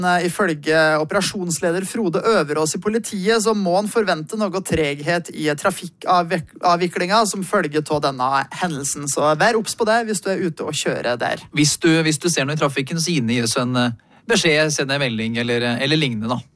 Ifølge operasjonsleder Frode Øverås i politiet så må han forvente noe treghet i trafikkavviklingen som følge av denne hendelsen. Så vær obs på det hvis du ute og kjører der. Hvis du ser noe i trafikken, så gi oss en beskjed, send en melding eller lignende da.